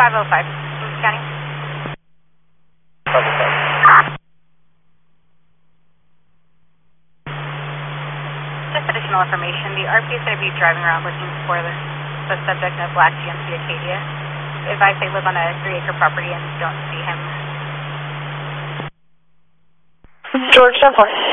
505, County. 505. Just additional information, the RP is going to be driving around looking for the subject of black GMC Acadia. Advise they live on a 3-acre property and don't see him. George 10-4.